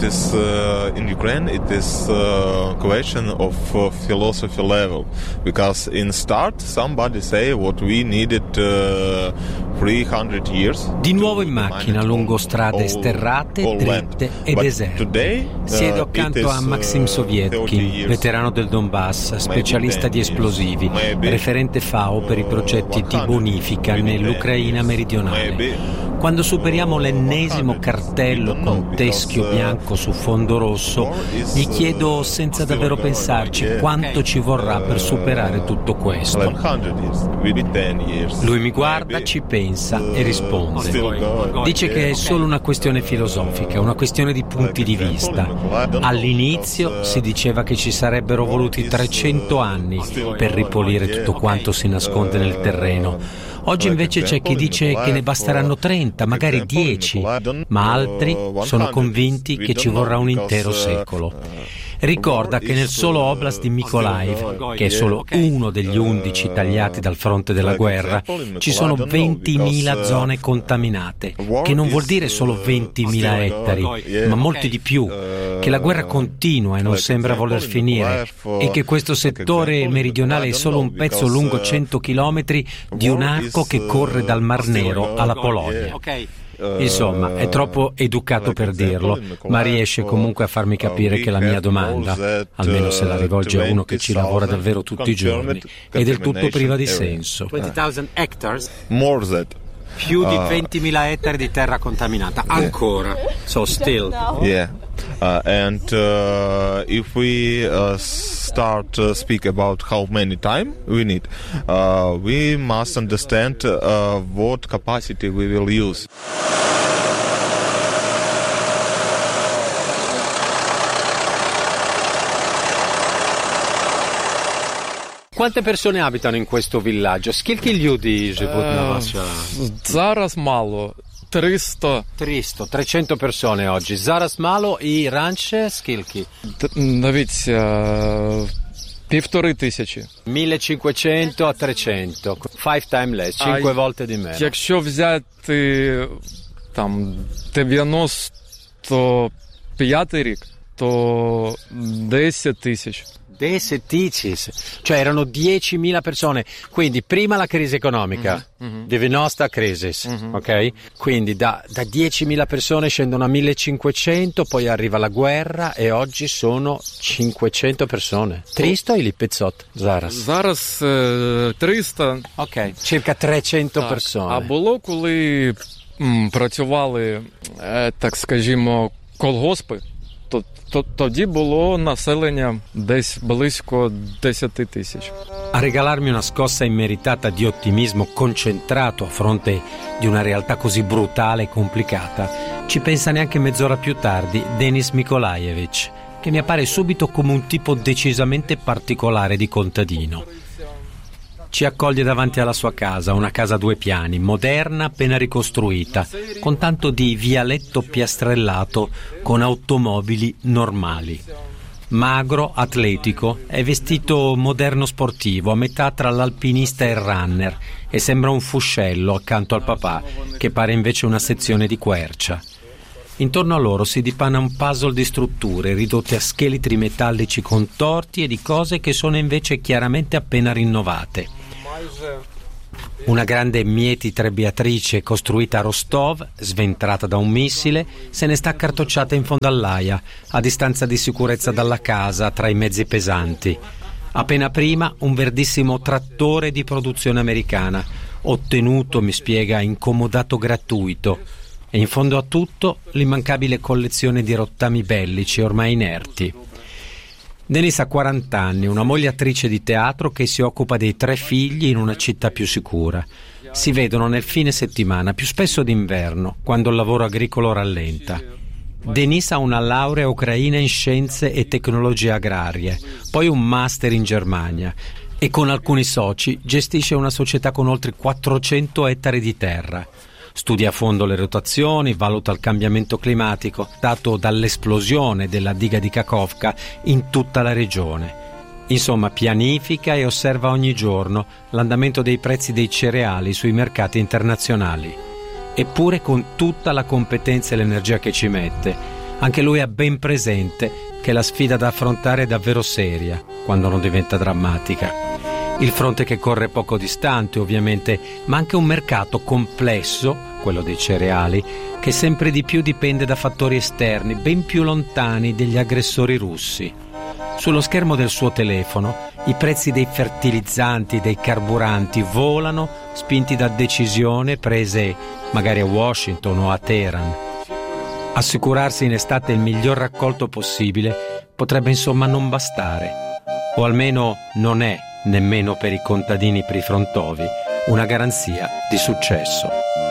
it is in Ukraine. It is question of philosophy level, because in start somebody say what we needed 300 years. Di nuovo in macchina lungo strade sterrate, dritte e deserte. Siedo accanto a Maxim Sovietkin, veterano del Donbass, specialista di esplosivi, referente FAO per i progetti di bonifica nell'Ucraina meridionale. Quando superiamo l'ennesimo cartello con teschio bianco su fondo rosso, gli chiedo senza davvero pensarci quanto ci vorrà per superare tutto questo. Lui mi guarda, ci pensa e risponde. Dice che è solo una questione filosofica, una questione di punti di vista. All'inizio si diceva che ci sarebbero voluti 300 anni per ripulire tutto quanto si nasconde nel terreno. Oggi invece c'è chi dice che ne basteranno 30, magari 10, ma altri sono convinti che ci vorrà un intero secolo. Ricorda che nel solo oblast di Mykolaiv, che è solo uno degli 11 tagliati dal fronte della guerra, ci sono 20.000 zone contaminate, che non vuol dire solo 20.000 ettari, ma molti di più, che la guerra continua e non sembra voler finire, e che questo settore meridionale è solo un pezzo lungo 100 chilometri di un arco che corre dal Mar Nero alla Polonia. Insomma, è troppo educato per dirlo, ma riesce comunque a farmi capire che la mia domanda, almeno se la rivolge a uno che ci lavora davvero tutti i giorni, è del tutto priva di senso. 20.000 hectares? More that. Più di 20.000 ettari di terra contaminata, ancora. So still. Yeah. And if we start speak about how many time we need, we must understand what capacity we will use. Quante persone abitano in questo villaggio? Скільки людей живуть на вас? Зараз мало. 300. 300 persone oggi. Зараз мало і раніше скільки? Навіть 1500. 1500 a 300. 5 times less, 5 volte di meno. Якщо взяти там 95 рік, то 10 тисяч. 10 ticis, cioè erano 10.000 persone, quindi prima la crisi economica, di nostra crisi, ok? Quindi da 10.000 persone scendono a 1.500, poi arriva la guerra e oggi sono 500 persone. 300 или 500 зараз? Зараз 300. Ok, circa 300 persone. А було, коли працювали, так скажімо, колгоспи, тоді було населення десь близько 10 тисяч. A regalarmi una scossa immeritata di ottimismo concentrato a fronte di una realtà così brutale e complicata, ci pensa neanche mezz'ora più tardi Denis Mykolaievich, che mi appare subito come un tipo decisamente particolare di contadino. Ci accoglie davanti alla sua casa, una casa a 2 piani, moderna, appena ricostruita, con tanto di vialetto piastrellato con automobili normali. Magro, atletico, è vestito moderno sportivo, a metà tra l'alpinista e il runner, e sembra un fuscello accanto al papà, che pare invece una sezione di quercia. Intorno a loro si dipana un puzzle di strutture ridotte a scheletri metallici contorti e di cose che sono invece chiaramente appena rinnovate. Una grande mietitrabiatrice costruita a Rostov, sventrata da un missile, se ne sta accartocciata in fondo all'Aia, a distanza di sicurezza dalla casa, tra i mezzi pesanti. Appena prima un verdissimo trattore di produzione americana, ottenuto, mi spiega, in comodato gratuito, e in fondo a tutto l'immancabile collezione di rottami bellici ormai inerti. Denis ha 40 anni, una moglie attrice di teatro che si occupa dei 3 figli in una città più sicura. Si vedono nel fine settimana, più spesso d'inverno, quando il lavoro agricolo rallenta. Denis ha una laurea ucraina in scienze e tecnologie agrarie, poi un master in Germania e con alcuni soci gestisce una società con oltre 400 ettari di terra. Studia a fondo le rotazioni, valuta il cambiamento climatico dato dall'esplosione della diga di Kakhovka in tutta la regione. Insomma, pianifica e osserva ogni giorno l'andamento dei prezzi dei cereali sui mercati internazionali. Eppure, con tutta la competenza e l'energia che ci mette, Anche lui ha ben presente che la sfida da affrontare è davvero seria quando non diventa drammatica. Il fronte che corre poco distante, ovviamente, ma anche un mercato complesso, quello dei cereali, che sempre di più dipende da fattori esterni, ben più lontani degli aggressori russi. Sullo schermo del suo telefono i prezzi dei fertilizzanti e dei carburanti volano, spinti da decisioni prese magari a Washington o a Teheran. Assicurarsi in estate il miglior raccolto possibile potrebbe insomma non bastare, o almeno non è, nemmeno per i contadini prefrontovi, una garanzia di successo.